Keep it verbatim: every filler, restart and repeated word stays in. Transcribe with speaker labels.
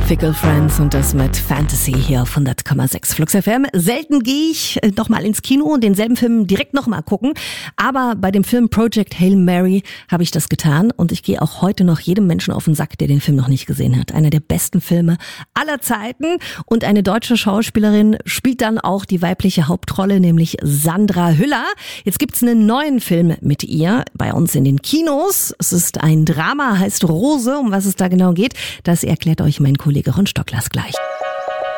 Speaker 1: Fickle Friends und das mit Fantasy hier auf hundert Komma sechs Flux F M. Selten gehe ich nochmal ins Kino und denselben Film direkt nochmal gucken. Aber bei dem Film Project Hail Mary habe ich das getan und ich gehe auch heute noch jedem Menschen auf den Sack, der den Film noch nicht gesehen hat. Einer der besten Filme aller Zeiten und eine deutsche Schauspielerin spielt dann auch die weibliche Hauptrolle, nämlich Sandra Hüller. Jetzt gibt's einen neuen Film mit ihr bei uns in den Kinos. Es ist ein Drama, heißt Rose. Um was es da genau geht, das erklärt euch mein Kollege Ron Stocklers gleich.